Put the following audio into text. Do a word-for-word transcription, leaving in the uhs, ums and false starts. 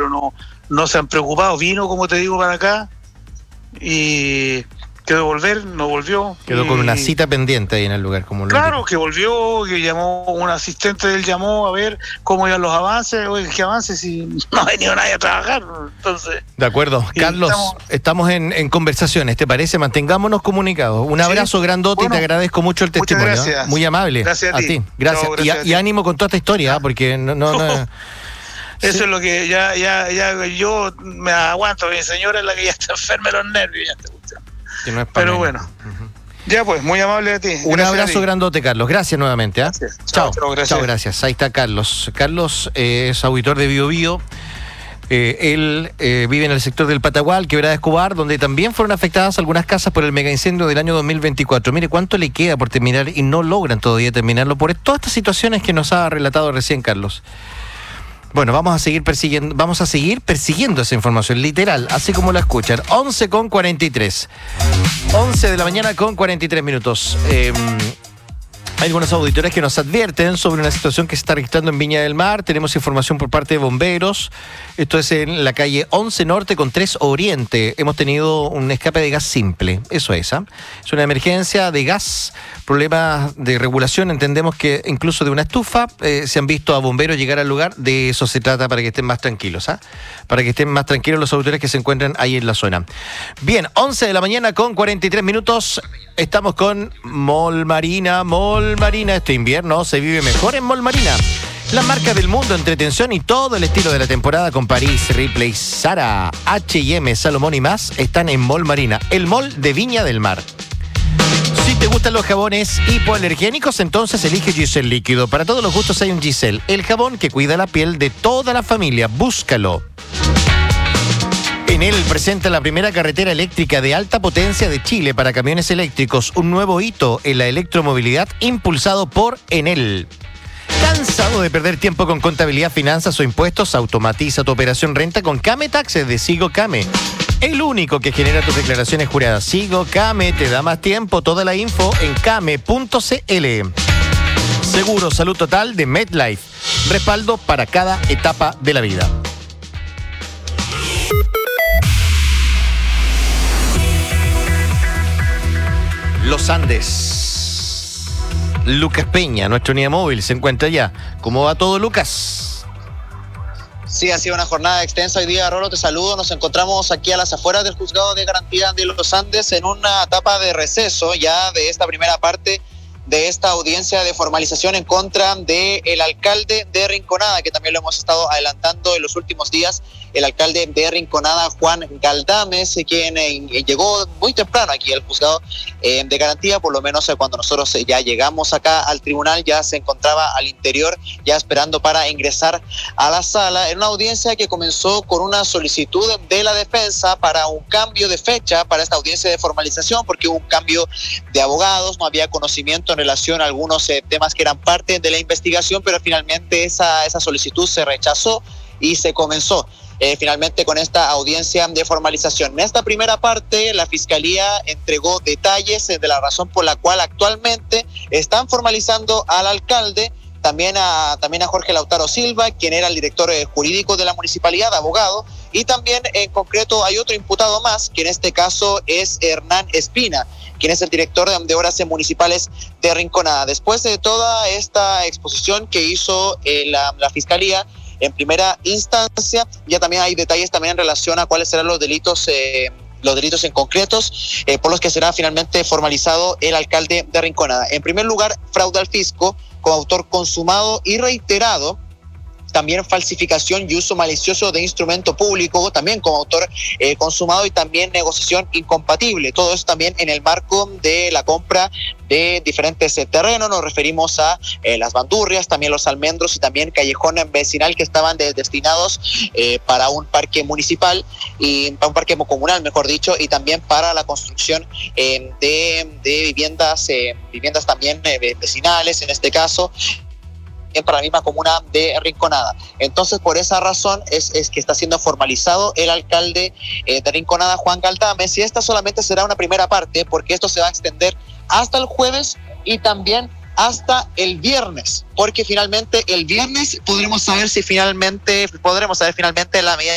pero no, no se han preocupado. Vino, como te digo, para acá y quedó volver, no volvió. Quedó y... con una cita pendiente ahí en el lugar. Como lo claro, indica. que volvió, que llamó, un asistente de él llamó a ver cómo iban los avances. Oye, ¿qué avances? Si no ha venido nadie a trabajar. Entonces, de acuerdo. Carlos, estamos, estamos en, en conversaciones, ¿te parece? Mantengámonos comunicados. Un abrazo sí, grandote bueno, y te agradezco mucho el testimonio. Muchas gracias. Muy amable. Gracias a ti. A ti. Gracias. No, gracias y, a, a ti. Y ánimo con toda esta historia, ¿eh? Porque no... no, no Eso sí. Es lo que ya, ya, ya yo me aguanto. Mi señora es la que ya está enferma de los nervios. Ya está que no es Pero menos. Bueno, uh-huh. Ya pues, muy amable de ti. Un gracias abrazo grandote, Carlos. Gracias nuevamente. ¿eh? Gracias. Chao, chao, gracias. Chao, gracias. Ahí está Carlos. Carlos eh, es auditor de Bio Bio. Eh, él eh, vive en el sector del Patagual, Quebrada Escobar, donde también fueron afectadas algunas casas por el megaincendio del año dos mil veinticuatro. Mire cuánto le queda por terminar y no logran todavía terminarlo por todas estas situaciones que nos ha relatado recién Carlos. Bueno, vamos a seguir persiguiendo, vamos a seguir persiguiendo esa información, literal, así como la escuchan. once con cuarenta y tres. once de la mañana con cuarenta y tres minutos. Eh, Hay algunos auditores que nos advierten sobre una situación que se está registrando en Viña del Mar. Tenemos información por parte de bomberos. Esto es en la calle once Norte con tres Oriente. Hemos tenido un escape de gas simple. Eso es, ¿eh? Es una emergencia de gas. Problemas de regulación, entendemos que incluso de una estufa. Eh, se han visto a bomberos llegar al lugar. De eso se trata, para que estén más tranquilos, ¿eh? Para que estén más tranquilos los auditores que se encuentran ahí en la zona. Bien, once de la mañana con cuarenta y tres minutos. Estamos con Mall Marina. Mall Marina, este invierno se vive mejor en Mall Marina. La marca del mundo, entretención y todo el estilo de la temporada con París, Ripley, Zara, H y M, Salomón y más están en Mall Marina, el mall de Viña del Mar. Si te gustan los jabones hipoalergénicos, entonces elige Giselle Líquido. Para todos los gustos hay un Giselle, el jabón que cuida la piel de toda la familia. Búscalo. Enel presenta la primera carretera eléctrica de alta potencia de Chile para camiones eléctricos, un nuevo hito en la electromovilidad impulsado por Enel. ¿Cansado de perder tiempo con contabilidad, finanzas o impuestos? Automatiza tu operación renta con Came Taxes de Sigo Came. El único que genera tus declaraciones juradas. Sigo Came te da más tiempo. Toda la info en came punto cl. Seguro Salud Total de MedLife. Respaldo para cada etapa de la vida. Los Andes. Lucas Peña, nuestro unidad móvil, se encuentra allá. ¿Cómo va todo, Lucas? Sí, ha sido una jornada extensa hoy día, Rolo, te saludo. Nos encontramos aquí a las afueras del Juzgado de Garantía de los Andes en una etapa de receso ya de esta primera parte de esta audiencia de formalización en contra del alcalde de Rinconada, que también lo hemos estado adelantando en los últimos días, el alcalde de Rinconada, Juan Galdames, quien eh, llegó muy temprano aquí al juzgado eh, de garantía, por lo menos eh, cuando nosotros eh, ya llegamos acá al tribunal, ya se encontraba al interior, ya esperando para ingresar a la sala, en una audiencia que comenzó con una solicitud de la defensa para un cambio de fecha para esta audiencia de formalización, porque hubo un cambio de abogados, no había conocimiento en relación a algunos eh, temas que eran parte de la investigación, pero finalmente esa, esa solicitud se rechazó y se comenzó eh, finalmente con esta audiencia de formalización. En esta primera parte, la Fiscalía entregó detalles eh, de la razón por la cual actualmente están formalizando al alcalde, también a, también a Jorge Lautaro Silva, quien era el director eh, jurídico de la municipalidad, abogado, y también en concreto hay otro imputado más, que en este caso es Hernán Espina, quien es el director de Obras Municipales de Rinconada. Después de toda esta exposición que hizo eh, la, la Fiscalía en primera instancia, ya también hay detalles también en relación a cuáles serán los delitos eh, los delitos en concretos eh, por los que será finalmente formalizado el alcalde de Rinconada. En primer lugar, fraude al fisco, coautor consumado y reiterado. También falsificación y uso malicioso de instrumento público, también como autor eh, consumado, y también negociación incompatible. Todo eso también en el marco de la compra de diferentes eh, terrenos. Nos referimos a eh, las bandurrias, también los almendros y también callejón vecinal que estaban de, destinados eh, para un parque municipal y para un parque comunal, mejor dicho, y también para la construcción eh, de, de viviendas, eh, viviendas también eh, vecinales, en este caso, para la misma comuna de Rinconada. Entonces, por esa razón es, es que está siendo formalizado el alcalde eh, de Rinconada, Juan Galdames, y esta solamente será una primera parte, porque esto se va a extender hasta el jueves y también hasta el viernes, porque finalmente el viernes podremos saber si finalmente, podremos saber finalmente la medida